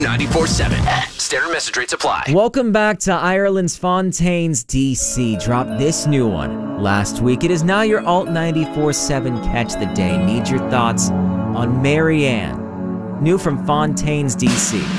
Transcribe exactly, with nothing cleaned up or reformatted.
ninety-four seven. Standard message rates apply. Welcome back to Ireland's Fontaines D C. Dropped this new one last week. It is now your Alt ninety-four seven Catch the Day. Need your thoughts on Marianne. New from Fontaines D C.